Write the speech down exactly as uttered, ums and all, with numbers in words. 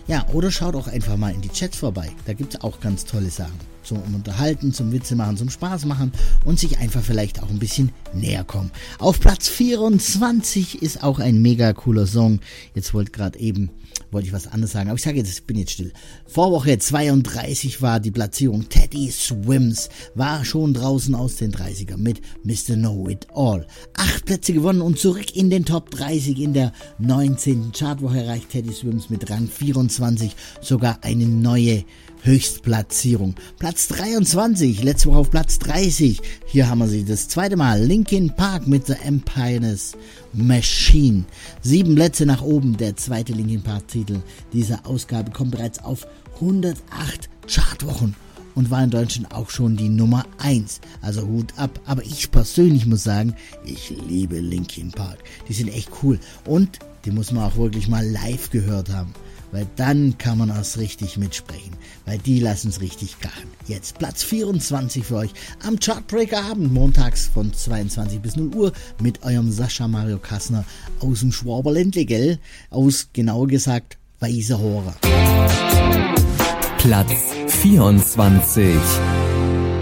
Ja, oder schaut auch einfach mal in die Chats vorbei. Da gibt es auch ganz tolle Sachen. Zum Unterhalten, zum Witze machen, zum Spaß machen und sich einfach vielleicht auch ein bisschen näher kommen. Auf Platz vierundzwanzig ist auch ein mega cooler Song. Jetzt wollte gerade eben, wollte ich was anderes sagen, aber ich sage jetzt, ich bin jetzt still. Vorwoche zweiunddreißig war die Platzierung. Teddy Swims war schon draußen aus den dreißigern mit Mister Know It All. Acht Plätze gewonnen und zurück in den Top dreißig. In der neunzehnten Chartwoche erreicht Teddy Swims mit Rang vierundzwanzig sogar eine neue Höchstplatzierung. Platz dreiundzwanzig, letzte Woche auf Platz dreißig. Hier haben wir sie das zweite Mal. Linkin Park mit The Empire's Machine. Sieben Plätze nach oben. Der zweite Linkin Park Titel dieser Ausgabe kommt bereits auf hundertacht Chartwochen und war in Deutschland auch schon die Nummer eins. Also Hut ab. Aber ich persönlich muss sagen, ich liebe Linkin Park. Die sind echt cool. Und die muss man auch wirklich mal live gehört haben. Weil dann kann man erst richtig mitsprechen. Weil die lassen es richtig krachen. Jetzt Platz vierundzwanzig für euch am Chartbreaker Abend. Montags von zweiundzwanzig bis null Uhr mit eurem Sascha Mario Kassner aus dem Schwaberländle, gell? Aus, genauer gesagt, Weiße Hore. Platz vierundzwanzig.